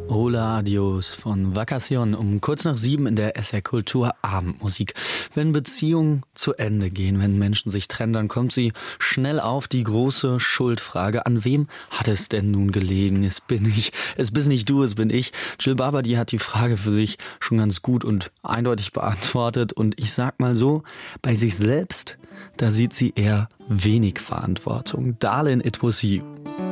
Hola Adios von Vacation um kurz nach 7 in der SR Kultur Abendmusik. Wenn Beziehungen zu Ende gehen, wenn Menschen sich trennen, dann kommt sie schnell auf die große Schuldfrage. An wem hat es denn nun gelegen? Es bist nicht du, es bin ich. Jill Barber, die hat die Frage für sich schon ganz gut und eindeutig beantwortet. Und ich sag mal so, bei sich selbst, da sieht sie eher wenig Verantwortung. Darling, it was you.